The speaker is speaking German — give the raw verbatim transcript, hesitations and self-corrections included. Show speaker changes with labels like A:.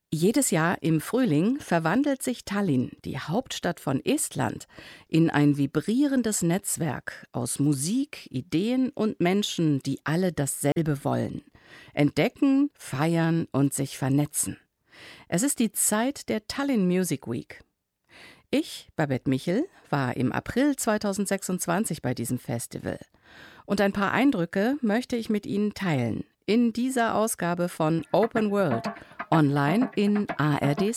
A: Jedes Jahr im Frühling verwandelt sich Tallinn, die Hauptstadt von Estland, in ein vibrierendes Netzwerk aus Musik, Ideen und Menschen, die alle dasselbe wollen: entdecken, feiern und sich vernetzen. Es ist die Zeit der Tallinn Music Week. Ich, Babette Michel, war im April zweitausendsechsundzwanzig bei diesem Festival. Und ein paar Eindrücke möchte ich mit Ihnen teilen in dieser Ausgabe von Open World, online in A R D